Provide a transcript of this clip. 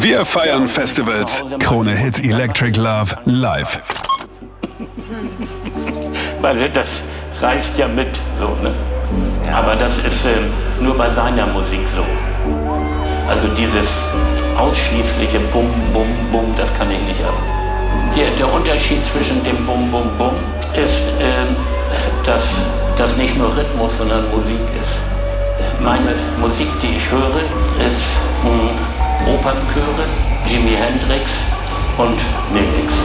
Wir feiern Festivals. Krone Hit Electric Love live. Weil das reißt ja mit, so, ne? Aber das ist nur bei seiner Musik so. Also dieses ausschließliche Bum, Bum, Bum, das kann ich nicht haben. Der Unterschied zwischen dem Bum, Bum, Bum ist, dass das nicht nur Rhythmus, sondern Musik ist. Meine Musik, die ich höre, ist Opernchöre, Jimi Hendrix und Mimix.